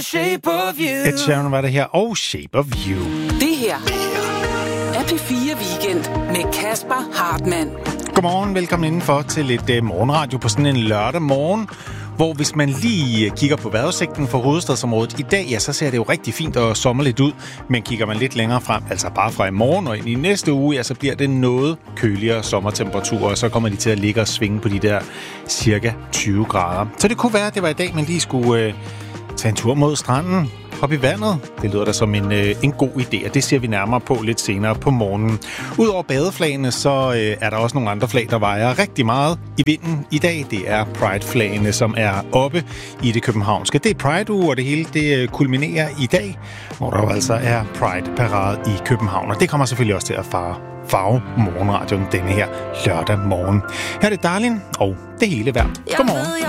Shape of You. Ed Sheeran var det her, og Shape of You. Det her er P4 Weekend med Kasper Hartmann. Godmorgen, velkommen indenfor til lidt morgenradio på sådan en lørdag morgen, hvor hvis man lige kigger på vejrudsigten for hovedstadsområdet i dag, ja, så ser det jo rigtig fint og sommerligt ud, men kigger man lidt længere frem, altså bare fra i morgen og ind i næste uge, ja, så bliver det noget køligere sommertemperaturer, og så kommer de til at ligge og svinge på de der cirka 20 grader. Så det kunne være, at det var i dag, man lige skulle tage en tur mod stranden, op i vandet. Det lyder da som en god idé, og det ser vi nærmere på lidt senere på morgenen. Udover badeflagene, så er der også nogle andre flag, der vejer rigtig meget i vinden i dag. Det er Pride-flagene, som er oppe i det københavnske. Det er Pride-uge, og det hele det kulminerer i dag, hvor der jo altså er Pride-parade i København. Og det kommer selvfølgelig også til at farve morgenradioen denne her lørdag morgen. Her er det Darling, og det hele værd. Godmorgen.